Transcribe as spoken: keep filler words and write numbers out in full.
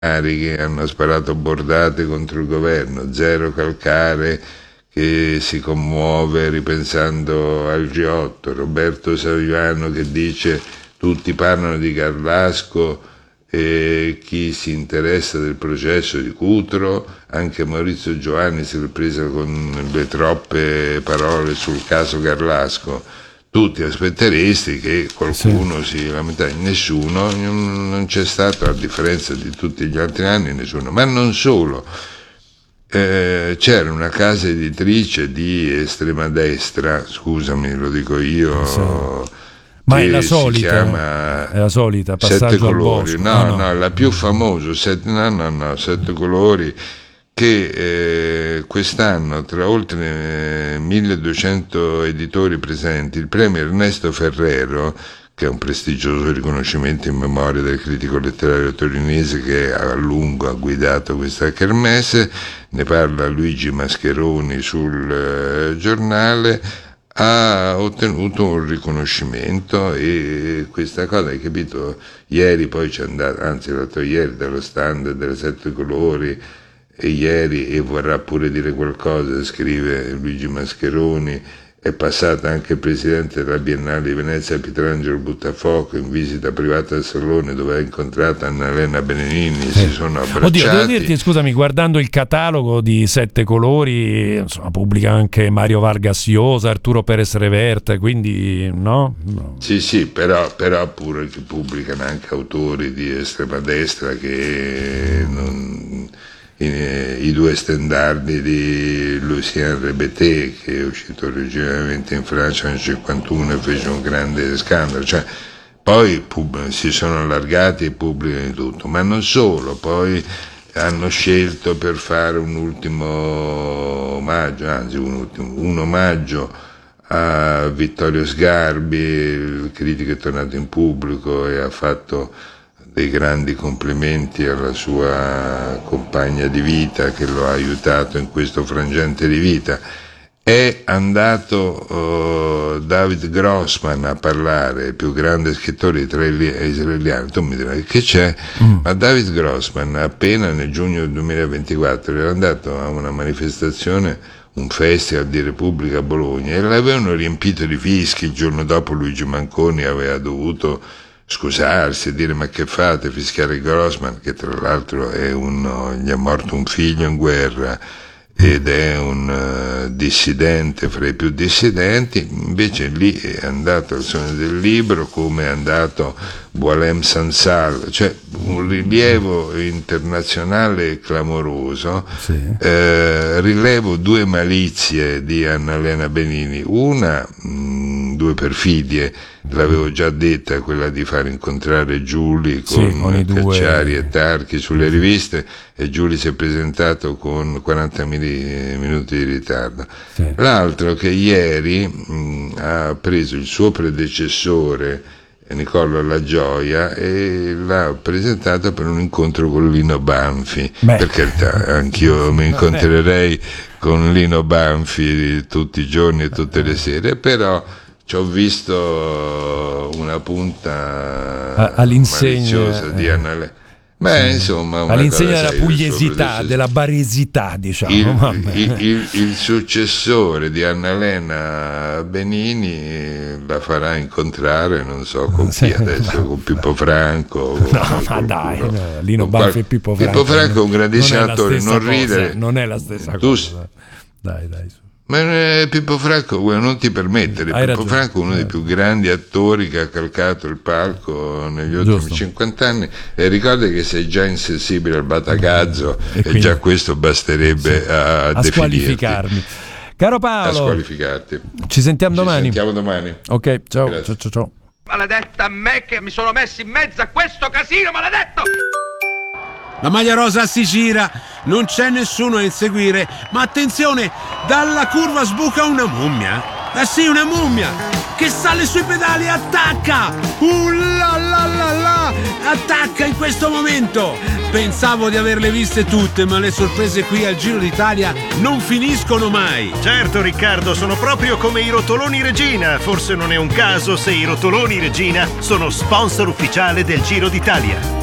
che hanno sparato bordate contro il governo, zero Calcare che si commuove ripensando al G otto, Roberto Saviano che dice tutti parlano di Garlasco e chi si interessa del processo di Cutro, anche Maurizio Giovanni si è presa con le troppe parole sul caso Garlasco. Tutti aspetteresti che qualcuno sì. si lamentasse, nessuno, non c'è stato, a differenza di tutti gli altri anni, nessuno, ma non solo, eh, c'era una casa editrice di estrema destra, scusami, lo dico io, sì. Ma è la solita, si chiama è la solita, Passaggio Sette Colori, al Bosco. no, Ah, no, no, la più famosa, sette, no, no, no, Sette Colori, che eh, quest'anno tra oltre eh, milleduecento editori presenti il premio Ernesto Ferrero, che è un prestigioso riconoscimento in memoria del critico letterario torinese che a lungo ha guidato questa kermesse, ne parla Luigi Mascheroni sul eh, giornale, ha ottenuto un riconoscimento e questa cosa, hai capito, ieri poi c'è andato, anzi l'altro ieri dallo stand delle Sette Colori, e ieri, e vorrà pure dire qualcosa, scrive Luigi Mascheroni, è passato anche il presidente della Biennale di Venezia Pietrangelo Buttafuoco in visita privata al Salone, dove ha incontrato Annalena Benigni, eh. si sono abbracciati. Oddio, devo dirti, scusami, guardando il catalogo di Sette Colori, insomma, pubblica anche Mario Vargas Llosa, Arturo Perez Reverte, quindi no? no. Sì, sì, però, però pure che pubblicano anche autori di estrema destra che non... I due stendardi di Lucien Rebeté, che è uscito originariamente in Francia nel cinquantuno e fece un grande scandalo, cioè, poi pub- si sono allargati e pubblicano di tutto, ma non solo, poi hanno scelto per fare un ultimo omaggio, anzi un, ultimo, un omaggio a Vittorio Sgarbi, il critico è tornato in pubblico e ha fatto dei grandi complimenti alla sua compagna di vita che lo ha aiutato in questo frangente di vita. È andato uh, David Grossman a parlare, il più grande scrittore israeliano. Tu mi dirai che c'è, mm. ma David Grossman appena nel giugno duemilaventiquattro era andato a una manifestazione, un festival di Repubblica a Bologna, e l'avevano riempito di fischi. Il giorno dopo Luigi Manconi aveva dovuto scusarsi e dire: ma che fate, fischiare Grossman, che tra l'altro è uno, gli è morto un figlio in guerra ed è un uh, dissidente fra i più dissidenti. Invece lì è andato al Salone del Libro, come è andato Boualem Sansal, cioè un rilievo internazionale clamoroso. Sì. Eh, rilevo due malizie di Annalena Benigni, una mh, due perfidie, l'avevo già detta, quella di far incontrare Giuli con, sì, con Cacciari due... e Tarchi sulle riviste, e Giuli si è presentato con quaranta minuti di ritardo. Sì. L'altro che ieri mh, ha preso il suo predecessore Nicola La Gioia e l'ha presentato per un incontro con Lino Banfi. Beh. Per carità, anch'io mi incontrerei con Lino Banfi tutti i giorni e tutte le sere, però ci ho visto una punta all'insegna di Annalena. Beh, insomma, all'insegna della pugliesità, della baresità, diciamo. Il, il, il, il successore di Annalena Benigni la farà incontrare, non so con chi sì, adesso, no, con Pippo Franco. No, con, ma dai, con, no, Lino Banfi e Pippo Franco. Pippo Franco è un grandissimo attore, non cosa, ridere. Non è la stessa tu, cosa. Dai, dai. Su. Ma eh, Pippo Franco, non ti permettere, Hai Pippo ragione. Franco è uno dei più grandi attori che ha calcato il palco negli ultimi Giusto. cinquanta anni, e ricorda che sei già insensibile al batagazzo e, e quindi, già questo basterebbe sì, a, a squalificarmi. Caro Paolo, a squalificarti. Ci sentiamo ci domani. Ci sentiamo domani. Ok, ciao, ciao, ciao, ciao. Maledetta me che mi sono messo in mezzo a questo casino, maledetto! La maglia rosa si gira, non c'è nessuno a inseguire, ma attenzione, dalla curva sbuca una mummia. Ah sì, una mummia che sale sui pedali e attacca. Uh la la la la, attacca in questo momento. Pensavo di averle viste tutte, ma le sorprese qui al Giro d'Italia non finiscono mai. Certo Riccardo, sono proprio come i rotoloni Regina. Forse non è un caso se i rotoloni Regina sono sponsor ufficiale del Giro d'Italia.